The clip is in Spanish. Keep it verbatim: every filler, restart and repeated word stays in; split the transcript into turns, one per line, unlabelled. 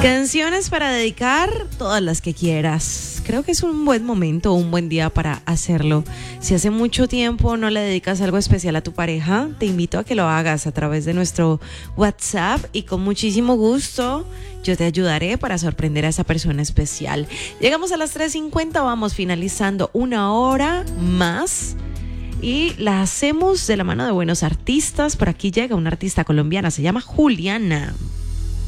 Canciones para dedicar, todas las que quieras. Creo que es un buen momento, un buen día para hacerlo. Si hace mucho tiempo no le dedicas algo especial a tu pareja, te invito a que lo hagas a través de nuestro WhatsApp y con muchísimo gusto yo te ayudaré para sorprender a esa persona especial. Llegamos a las tres cincuenta, vamos finalizando una hora más. Y la hacemos de la mano de buenos artistas. Por aquí llega una artista colombiana, se llama Juliana.